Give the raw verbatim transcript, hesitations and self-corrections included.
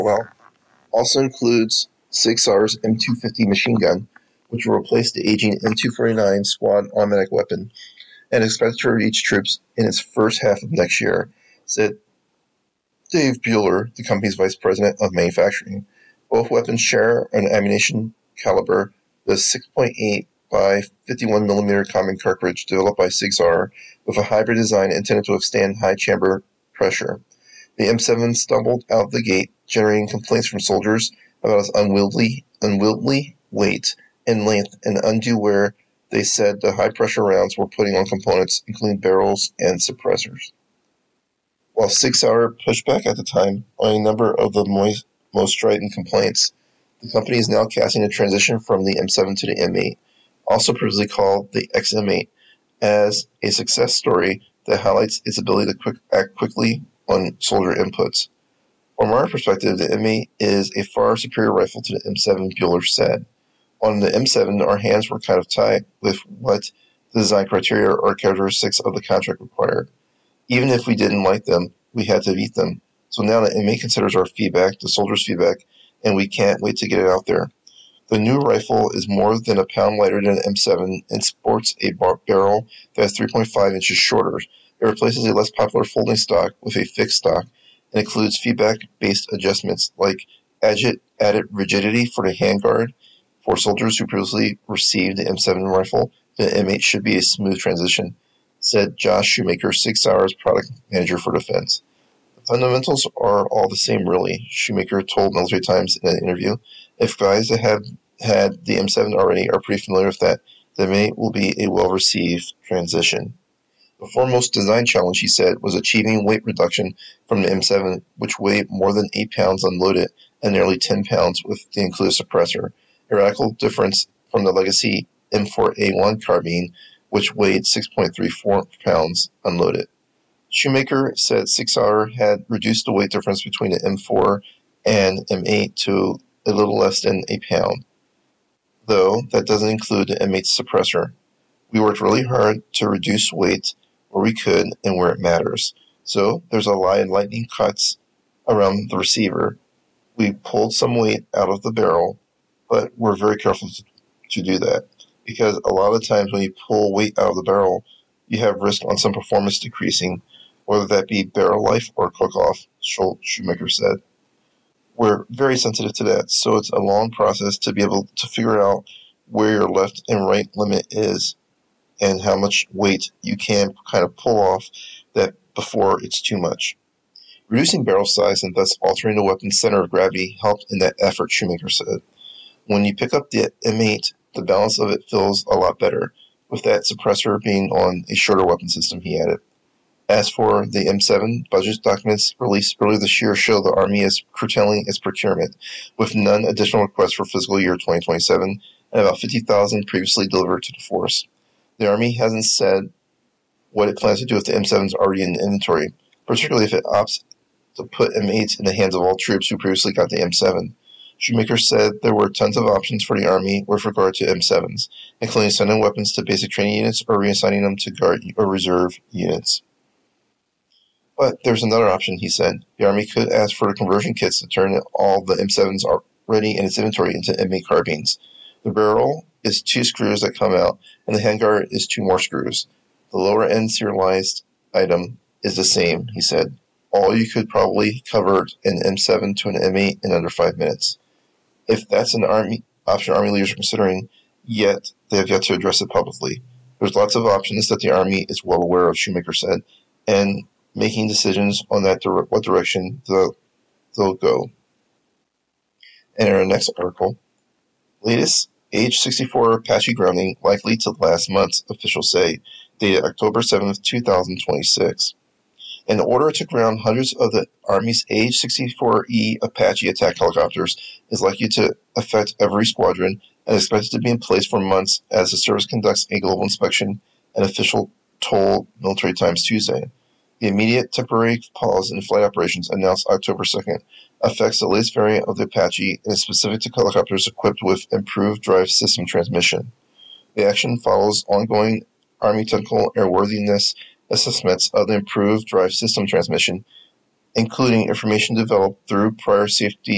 well. Also includes SIG SAR's M two fifty machine gun, which will replace the aging M two forty-nine squad automatic weapon, and expected to reach troops in its first half of next year, said Dave Bueller, the company's vice president of manufacturing. Both weapons share an ammunition caliber, the six point eight by fifty-one millimeter common cartridge developed by SIG SAR, with a hybrid design intended to withstand high chamber pressure. The M seven stumbled out of the gate, generating complaints from soldiers about its unwieldy, unwieldy weight and length and undue wear they said the high-pressure rounds were putting on components, including barrels and suppressors. While SIG SAR pushed back at the time on a number of the most, most strident complaints, the company is now casting a transition from the M seven to the M eight, also previously called the X M eight, as a success story that highlights its ability to quick, act quickly on soldier inputs. From our perspective, the M eight is a far superior rifle to the M seven, Bueller said. On the M seven, our hands were kind of tied with what the design criteria or characteristics of the contract required. Even if we didn't like them, we had to meet them. So now the M eight considers our feedback, the soldiers' feedback, and we can't wait to get it out there. The new rifle is more than a pound lighter than the M seven and sports a bar- barrel that is three point five inches shorter. It replaces a less popular folding stock with a fixed stock and includes feedback-based adjustments like added rigidity for the handguard. For soldiers who previously received the M seven rifle, the M eight should be a smooth transition, said Josh Shoemaker, SIG SAR's product manager for defense. The fundamentals are all the same, really, Shoemaker told Military Times in an interview. If guys that have had the M seven already are pretty familiar with that, the M eight will be a well-received transition. The foremost design challenge, he said, was achieving weight reduction from the M seven, which weighed more than eight pounds unloaded and nearly ten pounds with the included suppressor, a radical difference from the legacy M four A one carbine, which weighed six point three four pounds unloaded. Shoemaker said SIG SAR had reduced the weight difference between the M four and M eight to a little less than a pound, though that doesn't include the M eight's suppressor. We worked really hard to reduce weight where we could and where it matters. So there's a lot of lightning cuts around the receiver. We pulled some weight out of the barrel, but we're very careful to, to do that, because a lot of the times when you pull weight out of the barrel, you have risk on some performance decreasing, whether that be barrel life or cook-off, Shoemaker said. We're very sensitive to that, so it's a long process to be able to figure out where your left and right limit is and how much weight you can kind of pull off that before it's too much. Reducing barrel size and thus altering the weapon's center of gravity helped in that effort, Shoemaker said. When you pick up the M eight, the balance of it feels a lot better, with that suppressor being on a shorter weapon system, he added. As for the M seven, budget documents released earlier this year show the Army is curtailing its procurement, with none additional requests for fiscal year twenty twenty-seven and about fifty thousand previously delivered to the force. The Army hasn't said what it plans to do if the M sevens are already in inventory, particularly if it opts to put M eights in the hands of all troops who previously got the M seven. Shoemaker said there were tons of options for the Army with regard to M sevens, including sending weapons to basic training units or reassigning them to Guard or Reserve units. But there's another option, he said. The Army could ask for the conversion kits to turn all the M sevens already in its inventory into M eight carbines. The barrel is two screws that come out, and the handguard is two more screws. The lower-end serialized item is the same, he said. All you could probably cover an M seven to an M eight in under five minutes. If that's an army option Army leaders are considering, yet they have yet to address it publicly. There's lots of options that the Army is well aware of, Shoemaker said, and making decisions on that dire- what direction they'll, they'll go. And in our next article, latest age sixty-four Apache grounding likely to last months, officials say, dated October seventh, twenty twenty-six. In order to ground hundreds of the Army's age sixty-four E Apache attack helicopters is likely to affect every squadron and is expected to be in place for months as the service conducts a global inspection, an official told Military Times Tuesday. The immediate temporary pause in flight operations announced October second affects the latest variant of the Apache and is specific to helicopters equipped with improved drive system transmission. The action follows ongoing Army technical airworthiness assessments of the improved drive system transmission, including information developed through prior safety